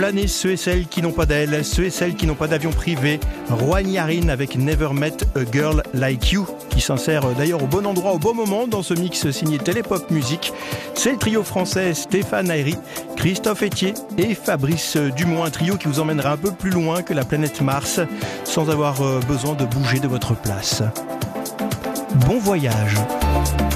Planer ceux et celles qui n'ont pas d'aile, ceux et celles qui n'ont pas d'avion privé. Juan Yarin avec Never Met a Girl Like You, qui s'insère d'ailleurs au bon endroit, au bon moment dans ce mix signé Télépop Musique. C'est le trio français Stéphane Ayry, Christophe Etier et Fabrice Dumont, un trio qui vous emmènera un peu plus loin que la planète Mars, sans avoir besoin de bouger de votre place. Bon voyage.